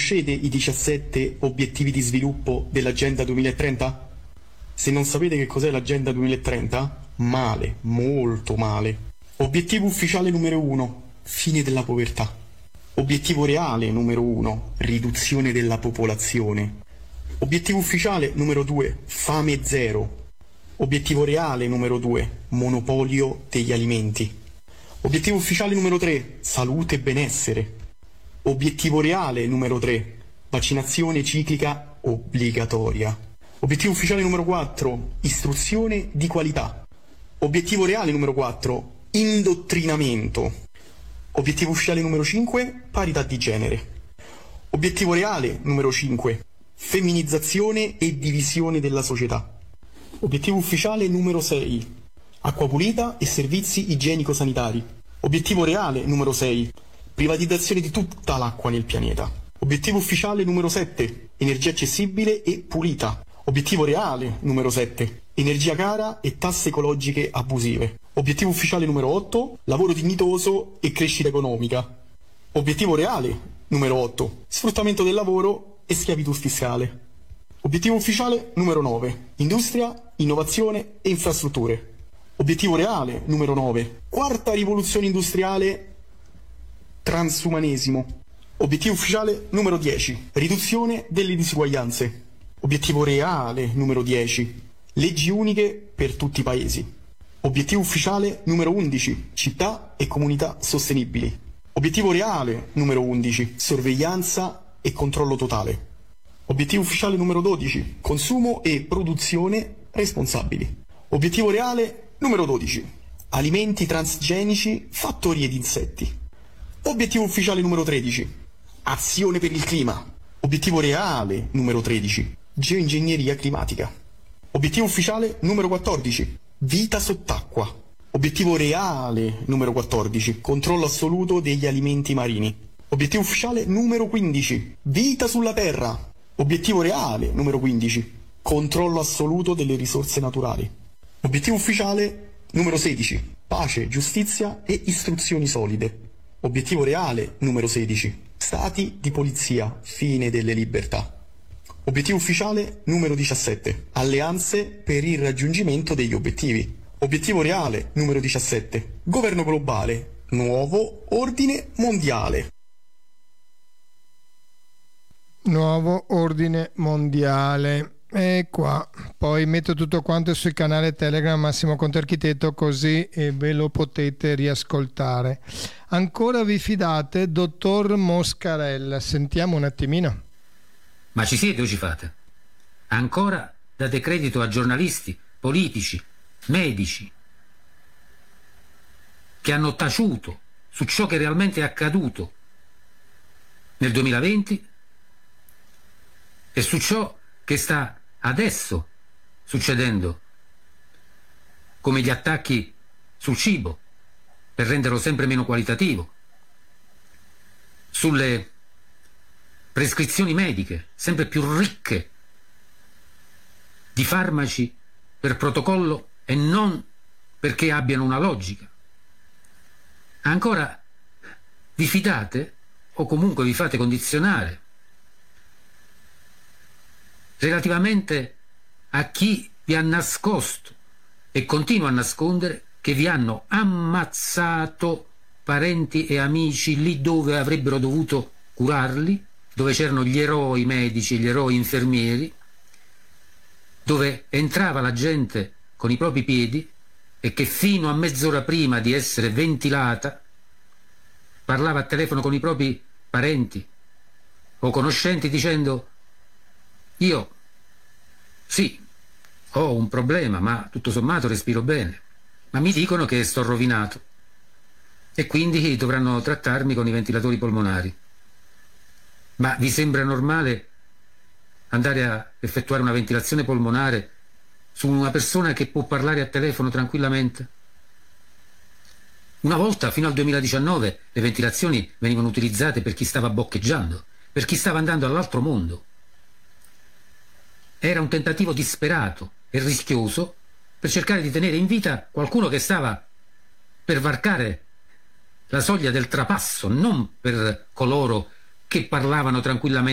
Conoscete i 17 obiettivi di sviluppo dell'Agenda 2030? Se non sapete che cos'è l'Agenda 2030, male, molto male. Obiettivo ufficiale numero 1, fine della povertà. Obiettivo reale numero 1, riduzione della popolazione. Obiettivo ufficiale numero 2, fame zero. Obiettivo reale numero 2, monopolio degli alimenti. Obiettivo ufficiale numero 3, salute e benessere. Obiettivo reale numero 3, vaccinazione ciclica obbligatoria. Obiettivo ufficiale numero 4, istruzione di qualità. Obiettivo reale numero 4, indottrinamento. Obiettivo ufficiale numero 5, parità di genere. Obiettivo reale numero 5, femminizzazione e divisione della società. Obiettivo ufficiale numero 6, acqua pulita e servizi igienico-sanitari. Obiettivo reale numero 6, privatizzazione di tutta l'acqua nel pianeta. Obiettivo ufficiale numero 7, energia accessibile e pulita. Obiettivo reale numero 7, energia cara e tasse ecologiche abusive. Obiettivo ufficiale numero 8, lavoro dignitoso e crescita economica. Obiettivo reale numero 8, sfruttamento del lavoro e schiavitù fiscale. Obiettivo ufficiale numero 9, industria, innovazione e infrastrutture. Obiettivo reale numero 9, quarta rivoluzione industriale, transumanesimo. Obiettivo ufficiale numero 10, riduzione delle disuguaglianze. Obiettivo reale numero 10, leggi uniche per tutti i paesi. Obiettivo ufficiale numero 11, città e comunità sostenibili. Obiettivo reale numero 11, sorveglianza e controllo totale. Obiettivo ufficiale numero 12, consumo e produzione responsabili. Obiettivo reale numero 12, alimenti transgenici, fattorie di insetti. Obiettivo ufficiale numero 13, azione per il clima. Obiettivo reale numero 13, geoingegneria climatica. Obiettivo ufficiale numero 14, vita sott'acqua. Obiettivo reale numero 14, controllo assoluto degli alimenti marini. Obiettivo ufficiale numero 15, vita sulla terra. Obiettivo reale numero 15, controllo assoluto delle risorse naturali. Obiettivo ufficiale numero 16, pace, giustizia e istruzioni solide. Obiettivo reale numero 16, stati di polizia, fine delle libertà. Obiettivo ufficiale numero 17, alleanze per il raggiungimento degli obiettivi. Obiettivo reale numero 17, governo globale, nuovo ordine mondiale. Nuovo ordine mondiale. E qua poi metto tutto quanto sul canale Telegram Massimo Conte Architetto, così ve lo potete riascoltare. Ancora vi fidate, dottor Moscarella? Sentiamo un attimino. Ma ci siete o ci fate? Ancora date credito a giornalisti, politici, medici che hanno taciuto su ciò che realmente è accaduto nel 2020 e su ciò che sta adesso succedendo, come gli attacchi sul cibo per renderlo sempre meno qualitativo, sulle prescrizioni mediche sempre più ricche di farmaci per protocollo e non perché abbiano una logica. Ancora vi fidate o comunque vi fate condizionare relativamente a chi vi ha nascosto e continua a nascondere che vi hanno ammazzato parenti e amici lì dove avrebbero dovuto curarli, dove c'erano gli eroi medici, gli eroi infermieri, dove entrava la gente con i propri piedi e che fino a mezz'ora prima di essere ventilata parlava a telefono con i propri parenti o conoscenti dicendo: io sì, ho un problema, ma tutto sommato respiro bene, ma mi dicono che sto rovinato e quindi dovranno trattarmi con i ventilatori polmonari. Ma vi sembra normale andare a effettuare una ventilazione polmonare su una persona che può parlare a telefono tranquillamente? Una volta, fino al 2019, le ventilazioni venivano utilizzate per chi stava boccheggiando, per chi stava andando all'altro mondo. Era un tentativo disperato e rischioso per cercare di tenere in vita qualcuno che stava per varcare la soglia del trapasso, non per coloro che parlavano tranquillamente